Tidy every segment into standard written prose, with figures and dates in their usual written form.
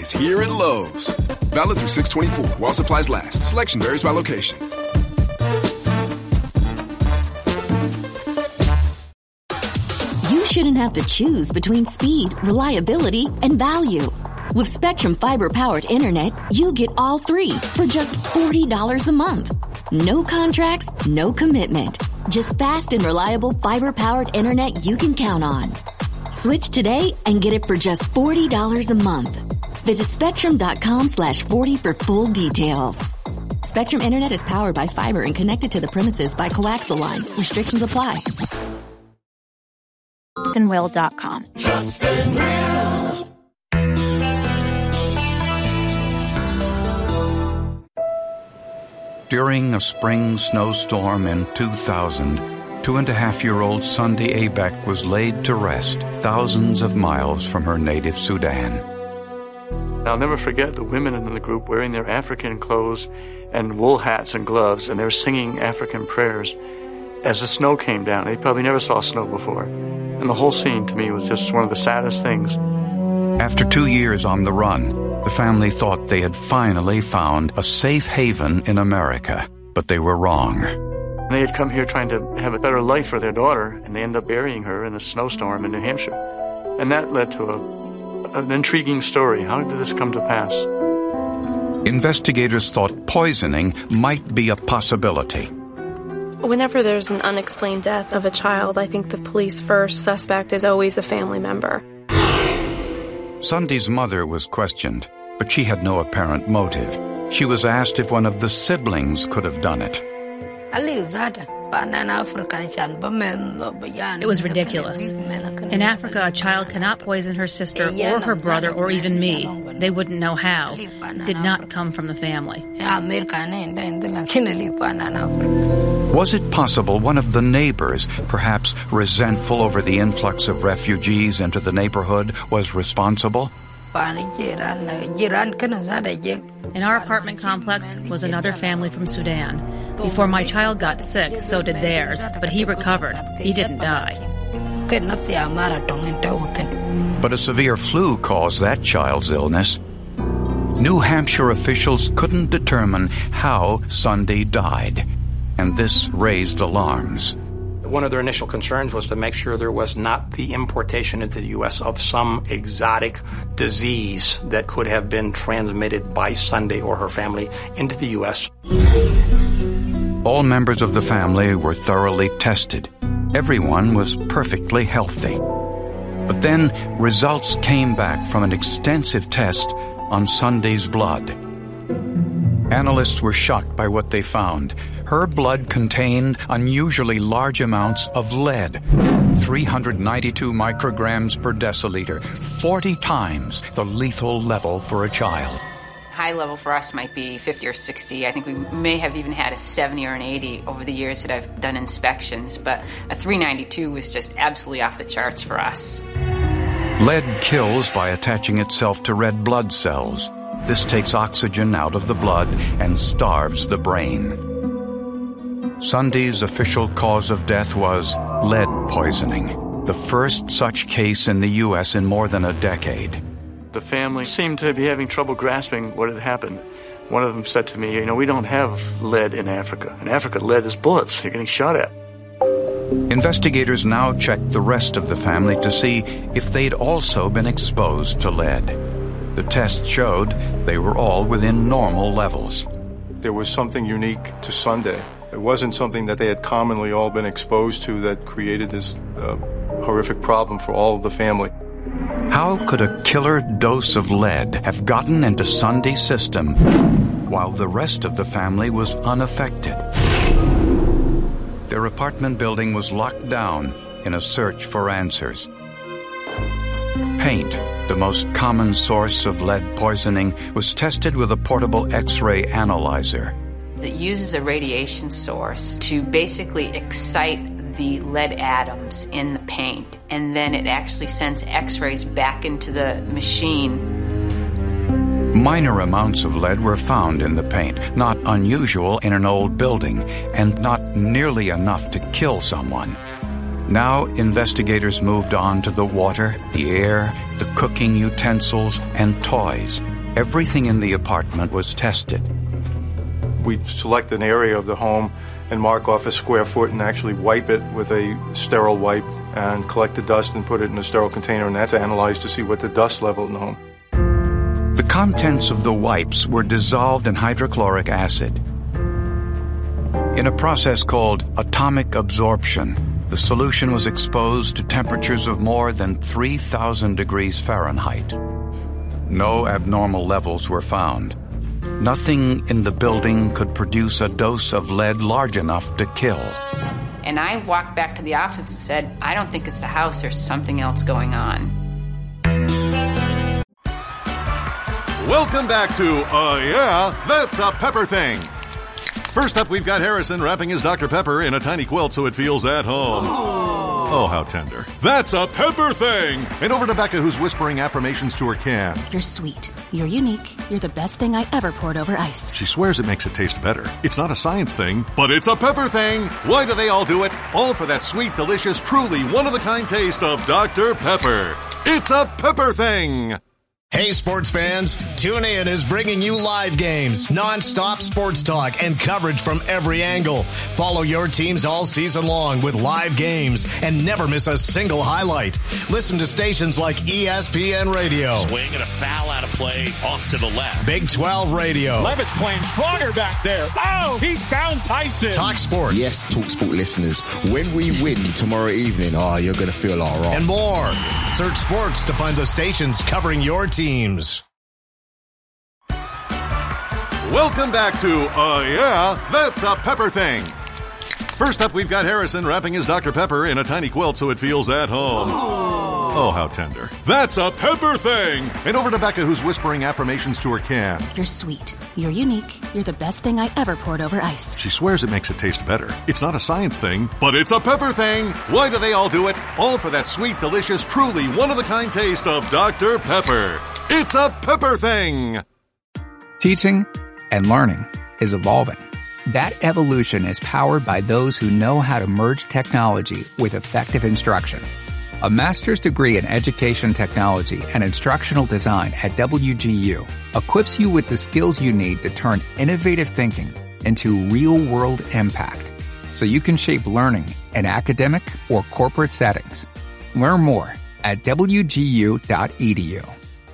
is here at Lowe's. Valid through 6/24 while supplies last. Selection varies by location. You shouldn't have to choose between speed, reliability, and value. With Spectrum Fiber-powered internet, you get all three for just $40 a month. No contracts, no commitment. Just fast and reliable fiber-powered internet you can count on. Switch today and get it for just $40 a month. Visit Spectrum.com/40 for full details. Spectrum Internet is powered by fiber and connected to the premises by coaxial lines. Restrictions apply. JustandWill.com. Just and Will. During a spring snowstorm in 2000, 2.5-year-old Sunday Abek was laid to rest thousands of miles from her native Sudan. I'll never forget the women in the group wearing their African clothes and wool hats and gloves, and they were singing African prayers as the snow came down. They probably never saw snow before. And the whole scene to me was just one of the saddest things. After 2 years on the run, the family thought they had finally found a safe haven in America, but they were wrong. They had come here trying to have a better life for their daughter, and they ended up burying her in a snowstorm in New Hampshire. And that led to an intriguing story. How did this come to pass? Investigators thought poisoning might be a possibility. Whenever there's an unexplained death of a child, I think the police first suspect is always a family member. Sunday's mother was questioned, but she had no apparent motive. She was asked if one of the siblings could have done it. It was ridiculous. In Africa, a child cannot poison her sister or her brother or even me. They wouldn't know how. It did not come from the family. Was it possible one of the neighbors, perhaps resentful over the influx of refugees into the neighborhood, was responsible? In our apartment complex was another family from Sudan. Before my child got sick, so did theirs, but he recovered. He didn't die. But a severe flu caused that child's illness. New Hampshire officials couldn't determine how Sunday died, and this raised alarms. One of their initial concerns was to make sure there was not the importation into the U.S. of some exotic disease that could have been transmitted by Sunday or her family into the U.S. All members of the family were thoroughly tested. Everyone was perfectly healthy. But then results came back from an extensive test on Sunday's blood. Analysts were shocked by what they found. Her blood contained unusually large amounts of lead, 392 micrograms per deciliter, 40 times the lethal level for a child. High level for us might be 50 or 60. I think we may have even had a 70 or an 80 over the years that I've done inspections, but a 392 was just absolutely off the charts for us. Lead kills by attaching itself to red blood cells. This takes oxygen out of the blood and starves the brain. Sunday's official cause of death was lead poisoning, the first such case in the U.S. in more than a decade. The family seemed to be having trouble grasping what had happened. One of them said to me, we don't have lead in Africa. In Africa, lead is bullets. You're getting shot at. Investigators now checked the rest of the family to see if they'd also been exposed to lead. The test showed they were all within normal levels. There was something unique to Sunday. It wasn't something that they had commonly all been exposed to that created this horrific problem for all of the family. How could a killer dose of lead have gotten into Sunday's system while the rest of the family was unaffected? Their apartment building was locked down in a search for answers. Paint, the most common source of lead poisoning, was tested with a portable X-ray analyzer. It uses a radiation source to basically excite the lead atoms in the paint, and then it actually sends X-rays back into the machine. Minor amounts of lead were found in the paint, not unusual in an old building, and not nearly enough to kill someone. Now investigators moved on to the water, the air, the cooking utensils, and toys. Everything in the apartment was tested. We'd select an area of the home and mark off a square foot and actually wipe it with a sterile wipe and collect the dust and put it in a sterile container, and that's analyzed to see what the dust level in the home. The contents of the wipes were dissolved in hydrochloric acid. In a process called atomic absorption, the solution was exposed to temperatures of more than 3,000 degrees Fahrenheit. No abnormal levels were found. Nothing in the building could produce a dose of lead large enough to kill. And I walked back to the office and said, I don't think it's the house, there's something else going on. Welcome back to Yeah, That's a Pepper Thing. First up, we've got Harrison wrapping his Dr. Pepper in a tiny quilt so it feels at home. Oh, how tender. That's a Pepper Thing! And over to Becca, who's whispering affirmations to her can. You're sweet. You're unique. You're the best thing I ever poured over ice. She swears it makes it taste better. It's not a science thing, but it's a Pepper Thing! Why do they all do it? All for that sweet, delicious, truly one-of-a-kind taste of Dr. Pepper. It's a Pepper Thing! Hey, sports fans, TuneIn is bringing you live games, non-stop sports talk, and coverage from every angle. Follow your teams all season long with live games and never miss a single highlight. Listen to stations like ESPN Radio. Swing and a foul out of play off to the left. Big 12 Radio. Levitt's playing stronger back there. Oh, he found Tyson. Talk Sport. Yes, Talk Sport listeners, when we win tomorrow evening, you're going to feel all right. And more. Search sports to find the stations covering your teams. Welcome back to Yeah, That's a Pepper Thing. First up, we've got Harrison wrapping his Dr. Pepper in a tiny quilt so it feels at home. Oh, how tender. That's a Pepper Thing! And over to Becca, who's whispering affirmations to her can. You're sweet. You're unique. You're the best thing I ever poured over ice. She swears it makes it taste better. It's not a science thing, but it's a Pepper Thing! Why do they all do it? All for that sweet, delicious, truly one-of-a-kind taste of Dr. Pepper. It's a Pepper Thing! Teaching and learning is evolving. That evolution is powered by those who know how to merge technology with effective instruction. A master's degree in education technology and instructional design at WGU equips you with the skills you need to turn innovative thinking into real-world impact, so you can shape learning in academic or corporate settings. Learn more at wgu.edu.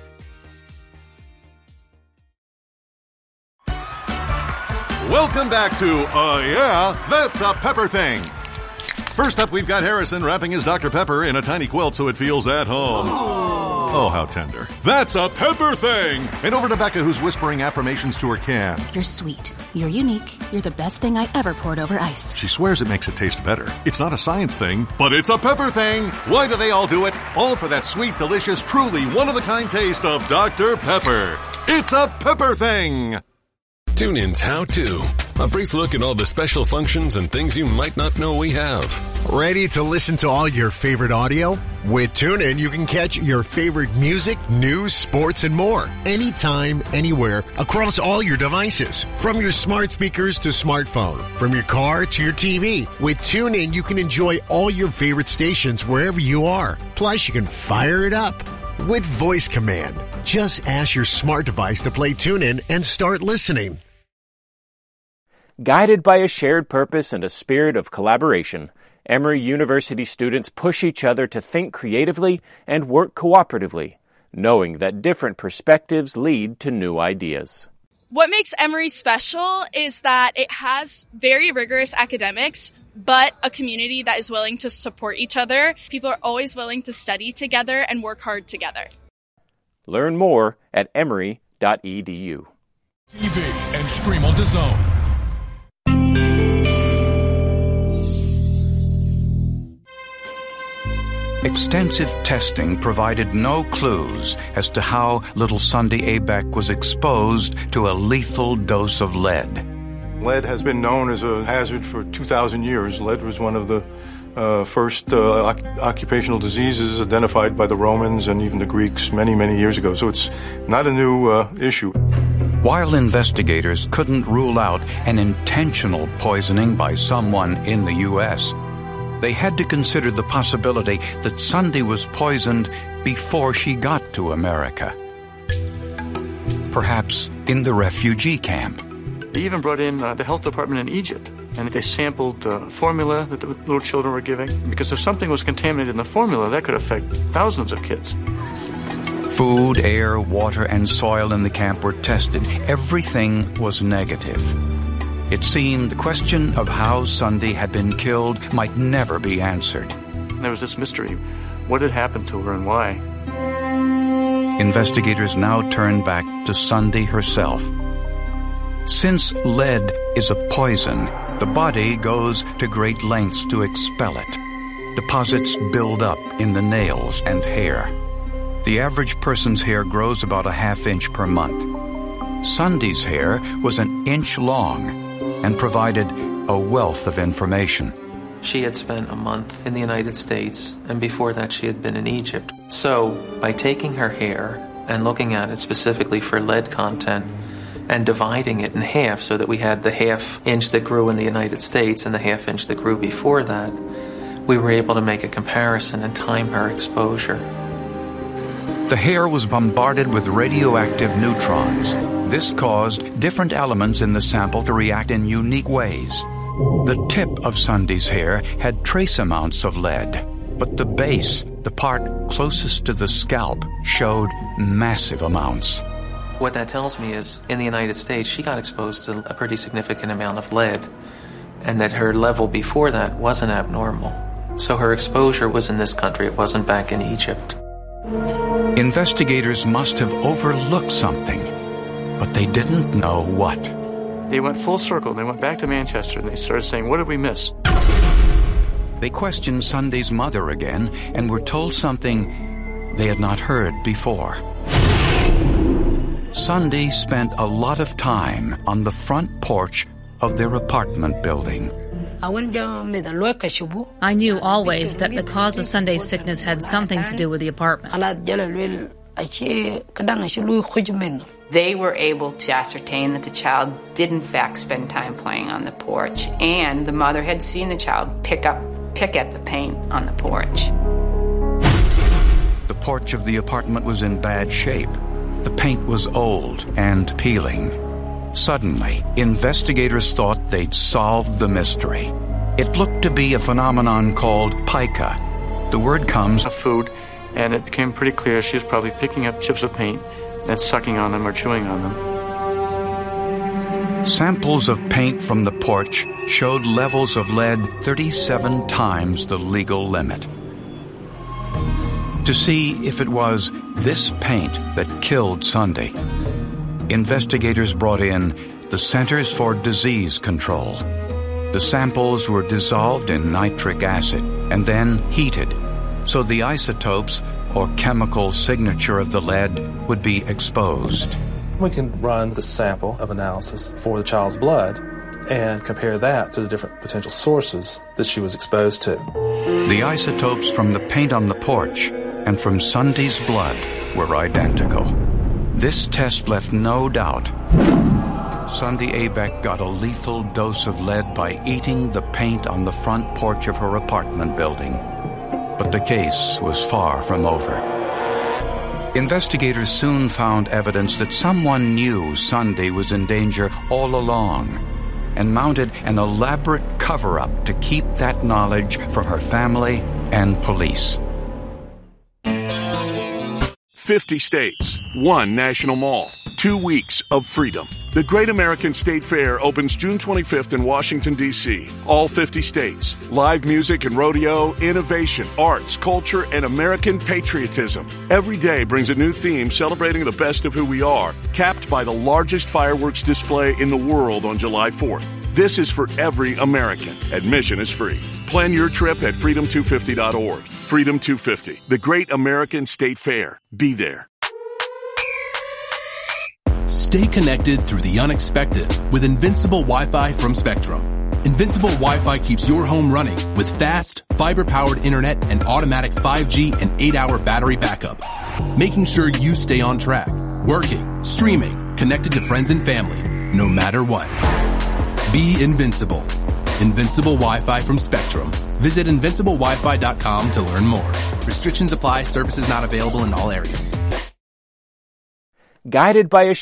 Welcome back to Yeah, That's a Pepper Thing. First up, we've got Harrison wrapping his Dr. Pepper in a tiny quilt so it feels at home. Oh, how tender. That's a Pepper Thing! And over to Becca, who's whispering affirmations to her can. You're sweet. You're unique. You're the best thing I ever poured over ice. She swears it makes it taste better. It's not a science thing, but it's a Pepper Thing! Why do they all do it? All for that sweet, delicious, truly one-of-a-kind taste of Dr. Pepper. It's a Pepper Thing! TuneIn's How To. A brief look at all the special functions and things you might not know we have. Ready to listen to all your favorite audio? With TuneIn, you can catch your favorite music, news, sports, and more. Anytime, anywhere, across all your devices. From your smart speakers to smartphone. From your car to your TV. With TuneIn, you can enjoy all your favorite stations wherever you are. Plus, you can fire it up with voice command. Just ask your smart device to play TuneIn and start listening. Guided by a shared purpose and a spirit of collaboration, Emory University students push each other to think creatively and work cooperatively, knowing that different perspectives lead to new ideas. What makes Emory special is that it has very rigorous academics, but a community that is willing to support each other. People are always willing to study together and work hard together. Learn more at emory.edu. TV and stream on DAZN. Extensive testing provided no clues as to how little Sunday Abeck was exposed to a lethal dose of lead. Lead has been known as a hazard for 2,000 years. Lead was one of the first occupational diseases identified by the Romans and even the Greeks many, many years ago. So it's not a new issue. While investigators couldn't rule out an intentional poisoning by someone in the U.S., They had to consider the possibility that Sunday was poisoned before she got to America. Perhaps in the refugee camp. They even brought in the health department in Egypt, and they sampled the formula that the little children were giving, because if something was contaminated in the formula, that could affect thousands of kids. Food, air, water, and soil in the camp were tested. Everything was negative. It seemed the question of how Sunday had been killed might never be answered. There was this mystery. What had happened to her and why? Investigators now turn back to Sunday herself. Since lead is a poison, the body goes to great lengths to expel it. Deposits build up in the nails and hair. The average person's hair grows about a half-inch per month. Sunday's hair was an inch long and provided a wealth of information. She had spent a month in the United States, and before that she had been in Egypt. So, by taking her hair and looking at it specifically for lead content and dividing it in half so that we had the half inch that grew in the United States and the half inch that grew before that, we were able to make a comparison and time her exposure. The hair was bombarded with radioactive neutrons. This caused different elements in the sample to react in unique ways. The tip of Sunday's hair had trace amounts of lead, but the base, the part closest to the scalp, showed massive amounts. What that tells me is, in the United States, she got exposed to a pretty significant amount of lead, and that her level before that wasn't abnormal. So her exposure was in this country, it wasn't back in Egypt. Investigators must have overlooked something, but they didn't know what. They went full circle. They went back to Manchester, and they started saying, what did we miss? They questioned Sunday's mother again and were told something they had not heard before. Sunday spent a lot of time on the front porch of their apartment building. I knew always that the cause of Sunday's sickness had something to do with the apartment. They were able to ascertain that the child did in fact spend time playing on the porch, and the mother had seen the child pick at the paint on the porch. The porch of the apartment was in bad shape. The paint was old and peeling. Suddenly, investigators thought they'd solved the mystery. It looked to be a phenomenon called pica. The word comes of food, and it became pretty clear she was probably picking up chips of paint and sucking on them or chewing on them. Samples of paint from the porch showed levels of lead 37 times the legal limit. To see if it was this paint that killed Sunday, investigators brought in the Centers for Disease Control. The samples were dissolved in nitric acid and then heated, so the isotopes or chemical signature of the lead would be exposed. We can run the sample of analysis for the child's blood and compare that to the different potential sources that she was exposed to. The isotopes from the paint on the porch and from Sunday's blood were identical. This test left no doubt. Sunday Abeck got a lethal dose of lead by eating the paint on the front porch of her apartment building. But the case was far from over. Investigators soon found evidence that someone knew Sunday was in danger all along and mounted an elaborate cover-up to keep that knowledge from her family and police. 50 states, 1 national mall, 2 weeks of freedom. The Great American State Fair opens June 25th in Washington, D.C. All 50 states. Live music and rodeo, innovation, arts, culture, and American patriotism. Every day brings a new theme celebrating the best of who we are, capped by the largest fireworks display in the world on July 4th. This is for every American. Admission is free. Plan your trip at freedom250.org. Freedom 250, the Great American State Fair. Be there. Stay connected through the unexpected with Invincible Wi-Fi from Spectrum. Invincible Wi-Fi keeps your home running with fast, fiber-powered internet and automatic 5G and 8-hour battery backup, making sure you stay on track, working, streaming, connected to friends and family, no matter what. Be invincible. Invincible Wi-Fi from Spectrum. Visit invinciblewifi.com to learn more. Restrictions apply. Services not available in all areas. Guided by a